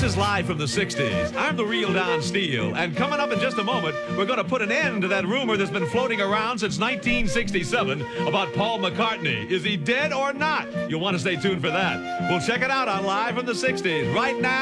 is Live from the 60s. I'm the real Don Steele, and coming up in just a moment, we're going to put an end to that rumor that's been floating around since 1967 about Paul McCartney. Is he dead or not? You'll want to stay tuned for that. We'll check it out on Live from the 60s right now.